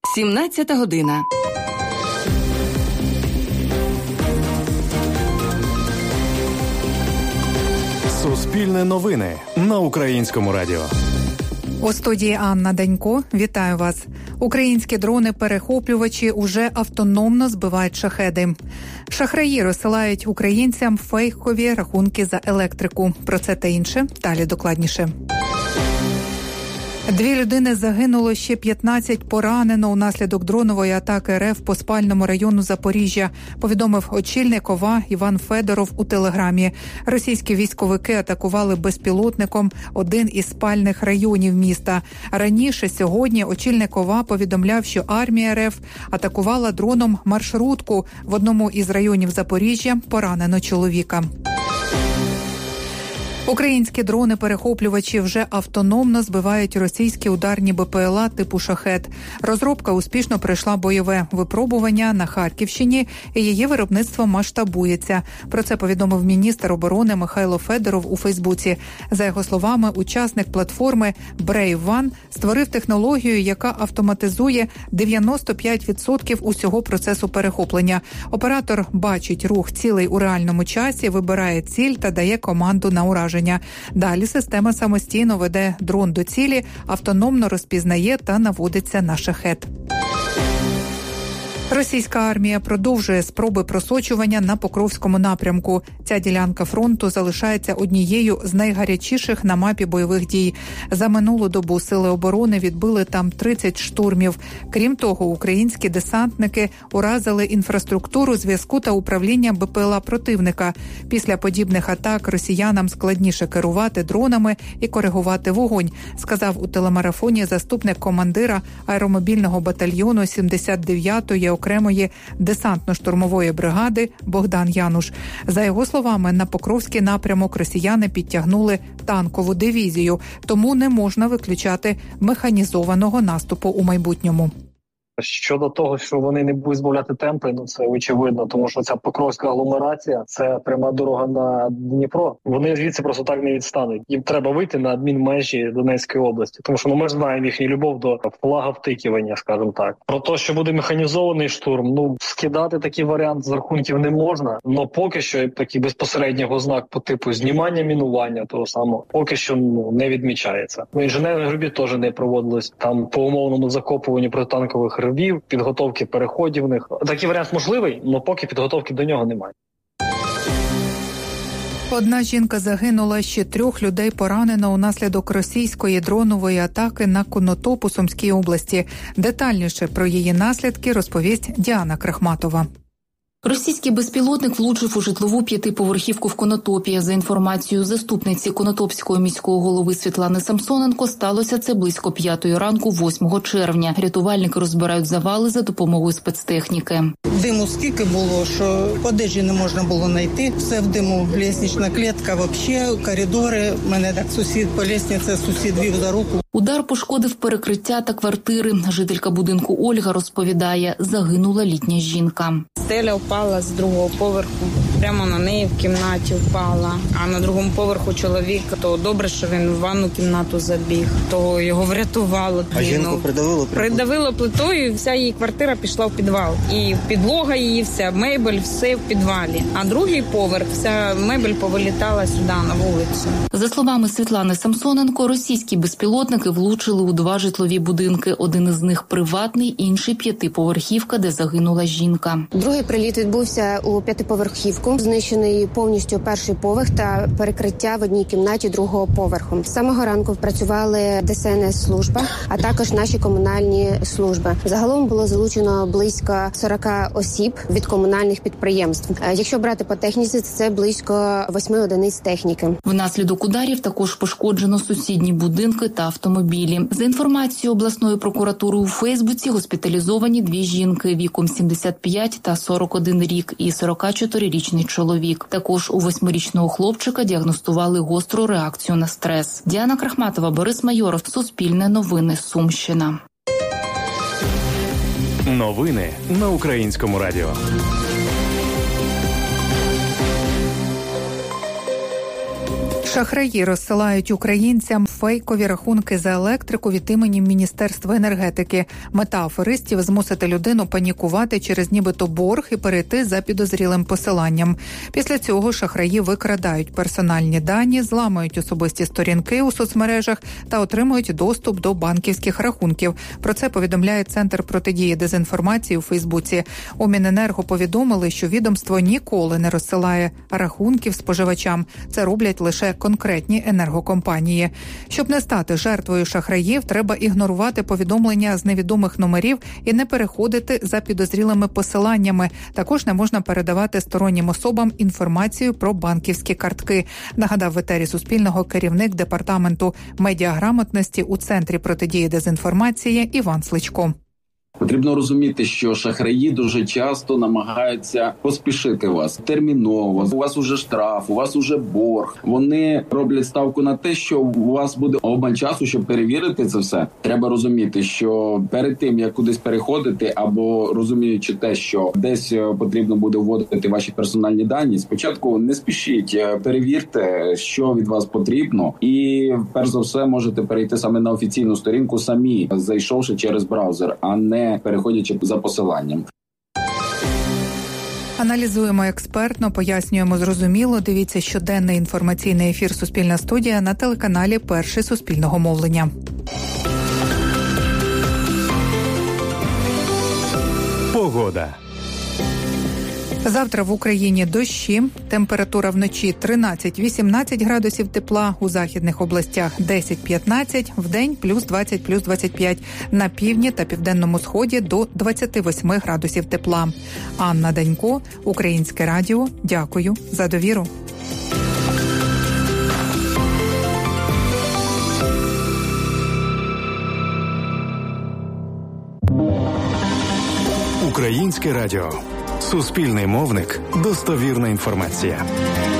17 година. Суспільне новини на Українському радіо. У студії Анна Данько. Вітаю вас. Українські дрони-перехоплювачі уже автономно збивають шахеди. Шахраї розсилають українцям фейкові рахунки за електрику. Про це та інше далі докладніше. 2 людини загинуло, ще 15 поранено унаслідок дронової атаки РФ по спальному району Запоріжжя, повідомив очільник ОВА Іван Федоров у Телеграмі. Російські військовики атакували безпілотником один із спальних районів міста. Раніше сьогодні очільник ОВА повідомляв, що армія РФ атакувала дроном маршрутку. В одному із районів Запоріжжя поранено чоловіка. Українські дрони-перехоплювачі вже автономно збивають російські ударні БПЛА типу «Шахед». Розробка успішно пройшла бойове випробування на Харківщині, і її виробництво масштабується. Про це повідомив міністр оборони Михайло Федоров у Фейсбуці. За його словами, учасник платформи Brave One створив технологію, яка автоматизує 95% усього процесу перехоплення. Оператор бачить рух цілей у реальному часі, вибирає ціль та дає команду на ураження. Далі система самостійно веде дрон до цілі, автономно розпізнає та наводиться на шахед. Російська армія продовжує спроби просочування на Покровському напрямку. Ця ділянка фронту залишається однією з найгарячіших на мапі бойових дій. За минулу добу сили оборони відбили там 30 штурмів. Крім того, українські десантники уразили інфраструктуру зв'язку та управління БПЛА противника. Після подібних атак росіянам складніше керувати дронами і коригувати вогонь, сказав у телемарафоні заступник командира аеромобільного батальйону 79-ї окремої десантно-штурмової бригади Богдан Януш. За його словами, на Покровський напрямок росіяни підтягнули танкову дивізію, тому не можна виключати механізованого наступу у майбутньому. Щодо того, що вони не будуть збавляти темпи, це очевидно, тому що ця Покровська агломерація – це пряма дорога на Дніпро. Вони звідси просто так не відстануть. Їм треба вийти на адмінмежі Донецької області, тому що ми ж знаємо їхню любов до флаговтикування, скажімо так. Про те, що буде механізований штурм, скидати такий варіант з рахунків не можна, але поки що такий безпосередніх ознак по типу знімання мінування того самого, поки що не відмічається. Інженерні робіт теж не проводились там по умовному закопуванню протитанкових рвів, підготовки переходів в них. Такий варіант можливий, але поки підготовки до нього немає. Одна жінка загинула, ще 3 людей поранено унаслідок російської дронової атаки на Конотоп у Сумській області. Детальніше про її наслідки розповість Діана Крахматова. Російський безпілотник влучив у житлову 5-поверхівку в Конотопі. За інформацією заступниці Конотопського міського голови Світлани Самсоненко, сталося це близько 5-ї ранку 8 червня. Рятувальники розбирають завали за допомогою спецтехніки. Диму скільки було, що одежі не можна було знайти. Все в диму, лестнична клітка, взагалі, коридори. Мене так сусід по лестниці, сусід вів за руку. Удар пошкодив перекриття та квартири. Жителька будинку Ольга розповідає, загинула літня жінка. Стеля впала з 2-го поверху, прямо на неї в кімнаті впала. А на 2-му поверху чоловік, то добре, що він в ванну кімнату забіг, то його врятувало. А жінку придавило? Придавило плитою, і вся її квартира пішла в підвал. І підлога її, вся мебель, все в підвалі. А 2-й поверх, вся мебель повилітала сюди, на вулицю. За словами Світлани Самсоненко, російські безпілотники влучили у 2 житлові будинки. Один із них приватний, інший 5-поверхівка, де загинула жінка. Другий приліт відбувся у 5-поверхівку. Знищений повністю 1-й поверх та перекриття в одній кімнаті 2-го поверху. З самого ранку працювали ДСНС-служба, а також наші комунальні служби. Загалом було залучено близько 40 осіб від комунальних підприємств. Якщо брати по техніці, це близько 8 одиниць техніки. Внаслідок ударів також пошкоджено сусідні будинки та автомобілі. За інформацією обласної прокуратури у Фейсбуці, госпіталізовані 2 жінки віком 75 та 41 рік і 44-річний чоловік. Також у 8-річного хлопчика діагностували гостру реакцію на стрес. Діана Крахматова, Борис Майоров, Суспільне новини, Сумщина. Новини на Українському радіо. Шахраї розсилають українцям фейкові рахунки за електрику від імені Міністерства енергетики. Мета аферистів – змусити людину панікувати через нібито борг і перейти за підозрілим посиланням. Після цього шахраї викрадають персональні дані, зламують особисті сторінки у соцмережах та отримують доступ до банківських рахунків. Про це повідомляє Центр протидії дезінформації у Фейсбуці. У Міненерго повідомили, що відомство ніколи не розсилає рахунків споживачам. Це роблять лише конкретні енергокомпанії. Щоб не стати жертвою шахраїв, треба ігнорувати повідомлення з невідомих номерів і не переходити за підозрілими посиланнями. Також не можна передавати стороннім особам інформацію про банківські картки. Нагадав в етері Суспільного керівник департаменту медіаграмотності у Центрі протидії дезінформації Іван Сличко. Потрібно розуміти, що шахраї дуже часто намагаються поспішити вас терміново. У вас уже штраф, у вас уже борг. Вони роблять ставку на те, що у вас буде обмаль часу, щоб перевірити це все. Треба розуміти, що перед тим, як кудись переходити, або розуміючи те, що десь потрібно буде вводити ваші персональні дані, спочатку не спішіть, перевірте, що від вас потрібно. І, перш за все, можете перейти саме на офіційну сторінку самі, зайшовши через браузер, а не переходячи за посиланням. Аналізуємо експертно, пояснюємо зрозуміло. Дивіться щоденний інформаційний ефір «Суспільна студія» на телеканалі «Перший Суспільного мовлення». Погода. Завтра в Україні дощі, температура вночі 13-18 градусів тепла, у західних областях 10-15, вдень плюс 20, плюс 25, на півдні та південному сході до 28 градусів тепла. Анна Данько, Українське радіо, дякую за довіру. Українське радіо. Суспільний мовник. Достовірна інформація.